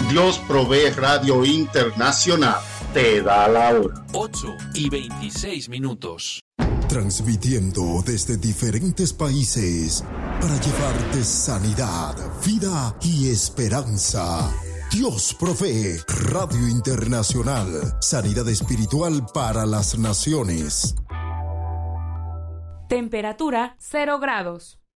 Dios Provee Radio Internacional te da la hora. 8:26. Transmitiendo desde diferentes países para llevarte sanidad, vida y esperanza. Dios Provee Radio Internacional. Sanidad espiritual para las naciones. Temperatura 0 grados.